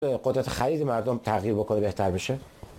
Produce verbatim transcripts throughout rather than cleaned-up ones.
قدرت خرید مردم تغییر بکنه بهتر بشه؟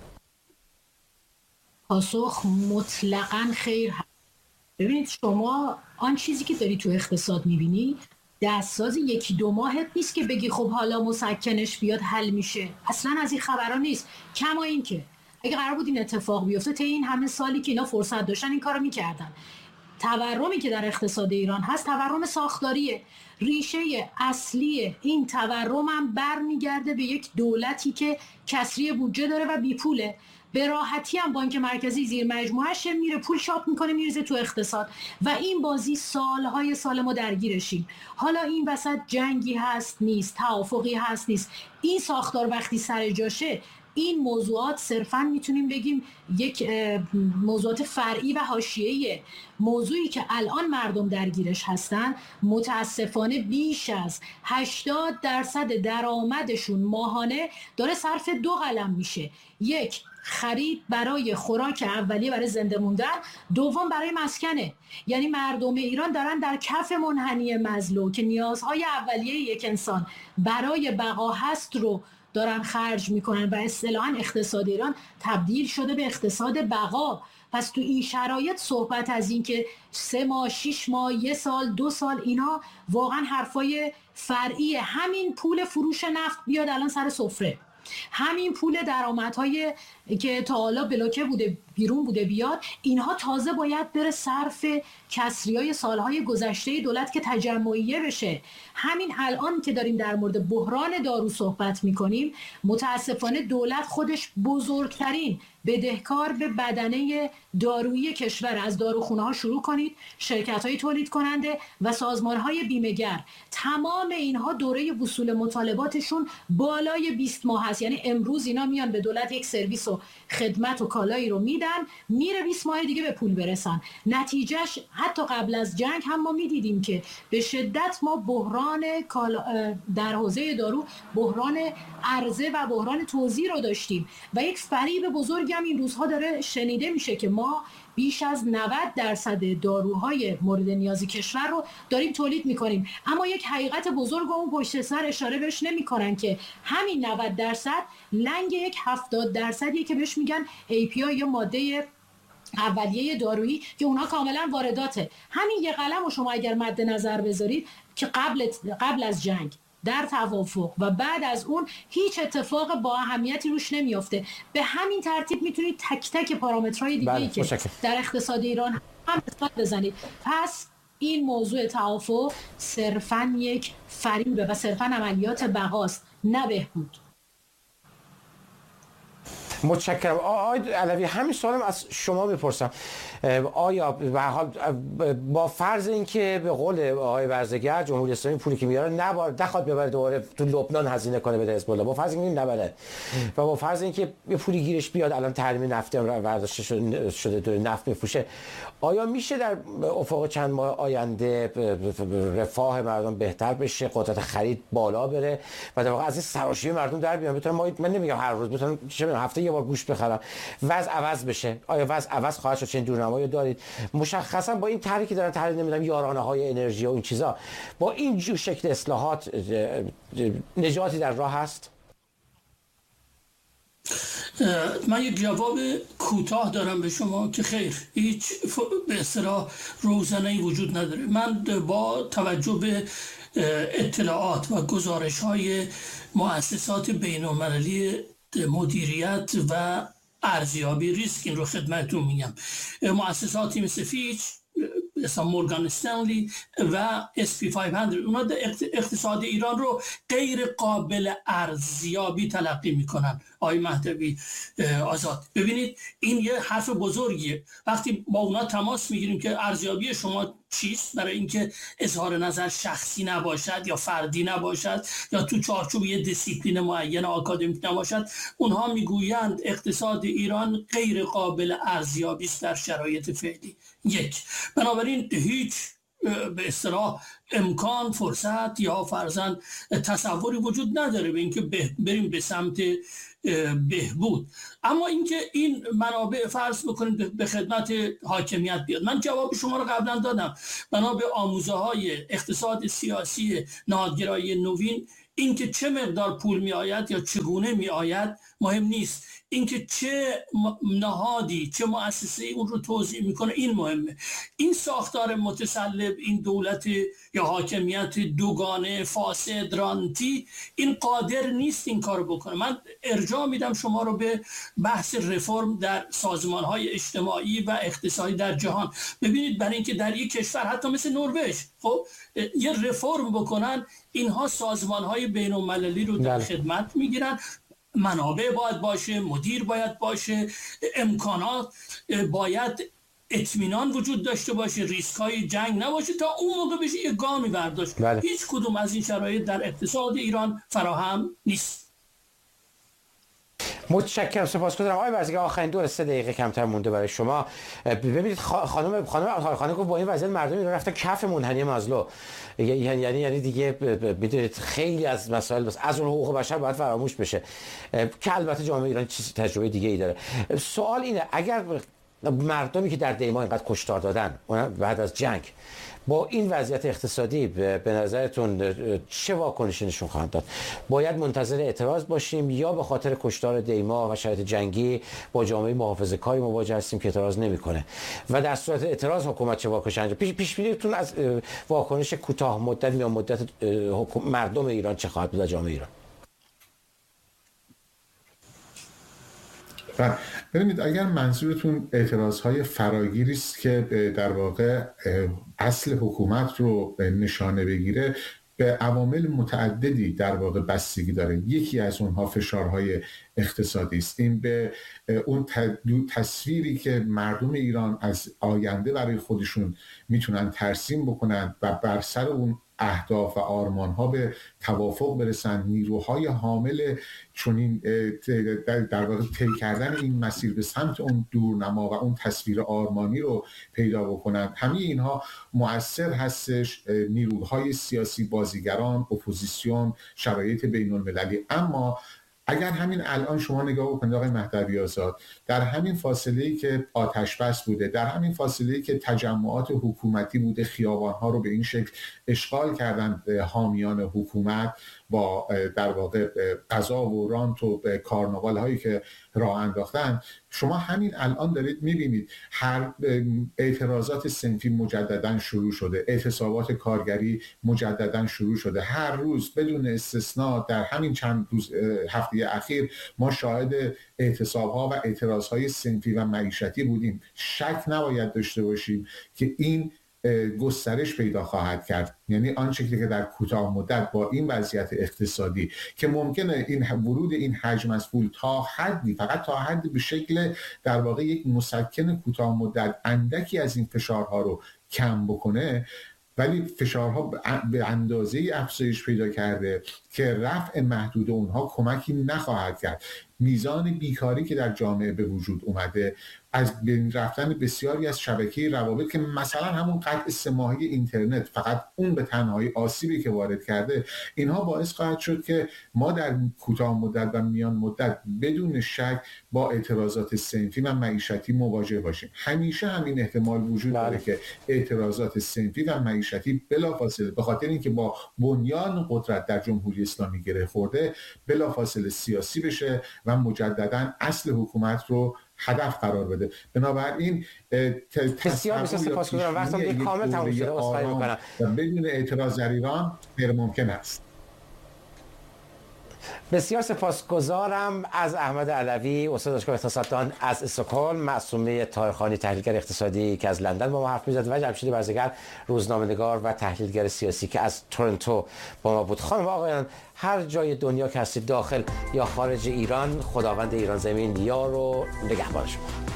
پاسخ مطلقاً خیر هست. ببینید شما آن چیزی که داری تو اقتصاد میبینی دستساز یکی دو ماهت نیست که بگی خب حالا مسکنش بیاد حل میشه. اصلا از این خبرها نیست. کما این که اگه قرار بود این اتفاق بیفته طی این همه سالی که اینا فرصت داشتن این کارو میکردن. تورمی که در اقتصاد ایران هست تورم ساختاریه. ریشه اصلی این تورم هم برمیگرده به یک دولتی که کسری بودجه داره و بی پوله. به راحتی هم بانک مرکزی زیر مجموعهش میره پول چاپ میکنه میریزه تو اقتصاد و این بازی سالهای سال ما درگیرشیم. حالا این وسط جنگی هست نیست، توافقی هست نیست، این ساختار وقتی سر جاشه این موضوعات صرفاً میتونیم بگیم یک موضوعات فرعی و حاشیه‌ایه. موضوعی که الان مردم درگیرش هستن متاسفانه بیش از هشتاد درصد درآمدشون ماهانه داره صرف دو قلم میشه. یک، خرید برای خوراک اولیه برای زنده موندن، دوم برای مسکنه. یعنی مردم ایران دارن در کف منحنی مزلو که نیازهای اولیه یک انسان برای بقا هست رو دارن خرج میکنن و اصطلاحاً اقتصاد ایران تبدیل شده به اقتصاد بقا. پس تو این شرایط صحبت از این که سه ماه، شش ماه، یه سال، دو سال، اینا واقعا حرفای فرعیه. همین پول فروش نفت بیاد الان سر سفره، همین پول درآمدهای که تا حالا بلاکه بوده بیرون بوده بیاد، اینها تازه باید بره صرف کسریای سالهای گذشته دولت که تجمعیه بشه. همین الان که داریم در مورد بحران دارو صحبت میکنیم متاسفانه دولت خودش بزرگترین بدهکار به بدنه دارویی کشور. از داروخونه ها شروع کنید، شرکت های تولید کننده و سازمان های بیمه گر، تمام اینها دوره وصول مطالباتشون بالای بیست ماه هست. یعنی امروز اینا میان به دولت یک سرویس و خدمت و کالایی رو میدن، میره بیست ماه دیگه به پول برسن. نتیجهش حتی قبل از جنگ هم ما میدیدیم که به شدت ما بحران در حوزه دارو بحران عرضه و بحران توزیع رو داشتیم و یک فریب بزرگی هم این روزها داره شنیده میشه که ما بیش از نود درصد داروهای مورد نیازی کشور رو داریم تولید میکنیم. اما یک حقیقت بزرگ اون پشت سر اشاره بهش نمیکنن که همین نود درصد لنگ یک هفتاد درصدیه که بهش میگن ای پی آی یا ماده اولیه دارویی که اونا کاملا وارداته. همین یه قلم رو شما اگر مد نظر بذارید که قبل قبل از جنگ در توافق و بعد از اون هیچ اتفاق با اهمیتی روش نمیافته. به همین ترتیب میتونید تک تک پارامترهای دیگه ای که در اقتصاد ایران هم مثبت بزنید. پس این موضوع توافق صرفاً یک فریبه و صرفاً عملیات بقاست نه بهبود. متشکرم. آقای علوی همین سوالم از شما بپرسم. آیا به حال با فرض اینکه به قول آقای برزگر جمهوری اسلامی پولی که میاره نباید نخواد ببره دوباره تو لبنان هزینه کنه بده حزب الله، با فرض اینکه نبره و با فرض اینکه یه پولی گیرش بیاد الان تحریم نفت هم برداشته شده, شده داره نفت میفروشه، آیا میشه در افق چند ماه آینده رفاه مردم بهتر بشه، قدرت خرید بالا بره و در واقع از این سراشیبی مردم در بیان بتونن، ما من نمیگم هر روز بتونن چه هفته یه بار گوشت بخرم، وضع عوض بشه؟ آیا وضع عوض خواهد شد؟ چه دورنمایی دارید مشخصا با این طرحی که دارن طرح نمیدونم یارانه های انرژی و این چیزا، با این جو شکل اصلاحات نجاتی در راه هست؟ من یک جواب کوتاه دارم به شما که خیر، هیچ به اصطلاح روزنه‌ای وجود نداره. من با توجه به اطلاعات و گزارش‌های مؤسسات بین‌المللی مدیریت و ارزیابی ریسک این رو خدمتتون میگم، مؤسساتی مثل فیچ، مثلا مورگان استنلی و اس پی پانصد اونا اقتصاد ایران رو غیر قابل ارزیابی تلقی میکنن. آقای مهدوی آزاد، ببینید این یه حرف بزرگیه. وقتی با اونا تماس میگیریم که ارزیابی شما چیست، برای اینکه اظهار نظر شخصی نباشد یا فردی نباشد یا تو چارچوب یه دیسیپلین معین آکادمیک نباشد، اونها میگویند اقتصاد ایران غیر قابل ارزیابی است در شرایط فعلی. یک، بنابراین هیچ به اصطلاح امکان، فرصت یا فرضاً تصوری وجود نداره به اینکه بریم به سمت بهبود. اما اینکه این منابع فرض بکنیم به خدمت حاکمیت بیاد، من جواب شما رو قبلا دادم. بنا به آموزه های اقتصاد سیاسی نهادگرایی نوین اینکه چه مقدار پول می آید یا چگونه می آید مهم نیست، اینکه چه نهادی چه مؤسسه اون رو توزیع میکنه این مهمه. این ساختار متسلب، این دولت یا حاکمیت دوگانه فاسد رانتی، این قادر نیست این کارو بکنه. من ارجاع میدم شما رو به بحث رفرم در سازمان‌های اجتماعی و اقتصادی در جهان. ببینید برای اینکه در یک کشور حتی مثل نروژ خب یه رفرم بکنن، اینها سازمان‌های بین‌المللی رو در خدمت میگیرن، منابع باید باشه، مدیر باید باشه، امکانات باید اطمینان وجود داشته باشه، ریسک های جنگ نباشه تا اون موقع بشه یه گامی برداشت. بله. هیچ کدوم از این شرایط در اقتصاد ایران فراهم نیست. متشکرم، سپاسگزارم. آقای ورزگر آخرین دو سه دقیقه کمتر مونده برای شما. ببینید خانم خانم خانم گفت با این وضعیت مردم ایران رفتن کف منحنی مازلو، یعنی یعنی یعنی دیگه میدونید خیلی از مسائل بس از اون حقوق بشر باید فراموش بشه که البته جامعه ایران چیز تجربه دیگه ای داره. سوال اینه اگر مردمی که در دیما اینقدر کشتار دادن بعد از جنگ با این وضعیت اقتصادی به نظرتون چه واکنشی نشون خواهند داد؟ باید منتظر اعتراض باشیم یا به خاطر کشتار دیما و شرایط جنگی با جامعه محافظه‌کاری مواجه هستیم که اعتراض نمی‌کنه و در صورت اعتراض حکومت چه واکنشی انجام پیش پیش بینیتون از واکنش کوتاه مدت یا مدت مردم ایران چه خواهد بود در جامعه ایران؟ ببینید اگر منظورتون اعتراضهای فراگیری است که در واقع اصل حکومت رو نشانه بگیره، به عوامل متعددی در واقع بستگی داره. یکی از اونها فشارهای اقتصادی است. این به اون تصویری که مردم ایران از آینده برای خودشون میتونن ترسیم بکنن و بر سر اون اهداف و آرمان‌ها به توافق برسن، نیروهای حامل چنین در واقع طی کردن این مسیر به سمت اون دورنما و اون تصویر آرمانی رو پیدا بکنن، همه اینها مؤثر هستش. نیروهای سیاسی، بازیگران، اپوزیسیون، شرایط بین‌المللی. اما اگر همین الان شما نگاه بکنید آقای مهدوی آزاد، در همین فاصله‌ای که آتش بس بوده، در همین فاصله‌ای که تجمعات حکومتی بوده خیابان‌ها رو به این شکل اشغال کردن حامیان حکومت با در واقع قضا و رانت و کارناوال هایی که راه انداختن، شما همین الان دارید میبینید هر اعتراضات صنفی مجددا شروع شده، اعتصابات کارگری مجددا شروع شده. هر روز بدون استثناء در همین چند روز هفته اخیر ما شاهد اعتصابها و اعتراضهای صنفی و معیشتی بودیم. شک نباید داشته باشیم که این گسترش پیدا خواهد کرد. یعنی آنچه که در کوتاه مدت با این وضعیت اقتصادی که ممکنه این ورود این حجم از پول تا حدی، فقط تا حدی به شکل در واقع یک مسکن کوتاه مدت اندکی از این فشارها رو کم بکنه، ولی فشارها به اندازه‌ای افزایش پیدا کرده که رفع محدود اونها کمکی نخواهد کرد. میزان بیکاری که در جامعه به وجود اومده، از بین رفتن بسیاری از شبکه روابط که مثلا همون قطع سه ماهه اینترنت فقط اون به تنهایی آسیبی که وارد کرده، اینها باعث خواهد شد که ما در کوتاه مدت و میان مدت بدون شک با اعتراضات صنفی و معیشتی مواجه باشیم. همیشه همین احتمال وجود داره که اعتراضات صنفی و معیشتی بلافاصله به خاطر اینکه با بنیان قدرت در جمهوری اسلامی گره خورده بلافاصله سیاسی بشه و مجددا اصل حکومت رو هدف قرار بده. بنابراین بسیار بسیار سپاسگزارم، وقتم دیگه کامل تموم شده، عذرخواهی می‌کنم. بدون اعتراض در ایران غیر ممکن است. بسیار سپاسگزارم از احمد علوی، استاد دانشگاه اقتصاددان از استکهلم، معصومه طاهرخانی تحلیلگر اقتصادی که از لندن با ما حرف می‌زد و جمشید ورزگر روزنامه‌نگار و تحلیلگر سیاسی که از تورنتو با ما بود. خانم و آقایان، هر جای دنیا که هستید، داخل یا خارج ایران، خداوند ایران زمین یار و نگهبان شما.